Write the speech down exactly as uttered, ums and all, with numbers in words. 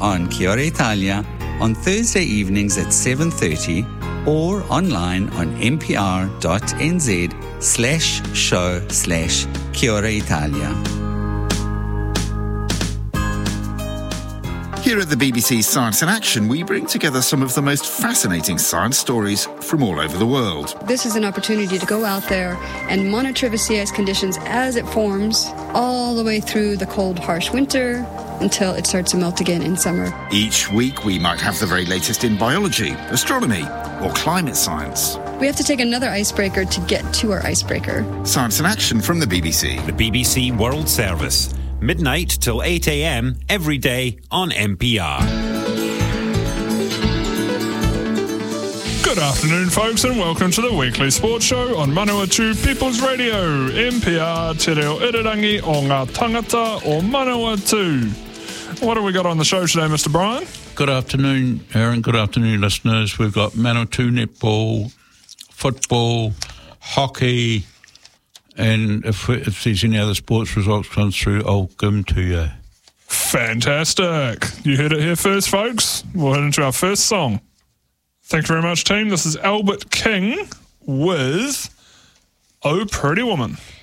on Kia Ora Italia on Thursday evenings at seven thirty or online on npr.nz slash show slash Kia Ora Italia. Here at the B B C Science in Action, we bring together some of the most fascinating science stories from all over the world. This is an opportunity to go out there and monitor the sea ice conditions as it forms all the way through the cold, harsh winter until it starts to melt again in summer. Each week, we might have the very latest in biology, astronomy, or climate science. We have to take another icebreaker to get to our icebreaker. Science in Action from the B B C. The B B C World Service. Midnight till eight a.m. every day on N P R. Good afternoon, folks, and welcome to the weekly sports show on Manawatu People's Radio, N P R Te Reo Irirangi o ngā tangata o Manawatu. What have we got on the show today, Mister Brian? Good afternoon, Aaron. Good afternoon, listeners. We've got Manawatu netball, football, hockey, and if, if there's any other sports results come through, I'll give them to you. Fantastic. You heard it here first, folks. We'll head into our first song. Thank you very much, team. This is Albert King with Oh Pretty Woman.